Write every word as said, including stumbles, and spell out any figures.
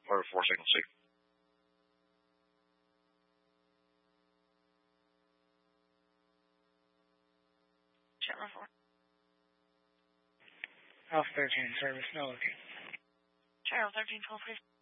or four signal C. Channel four. Alpha thirteen service, no looking. Channel thirteen, twelve, please.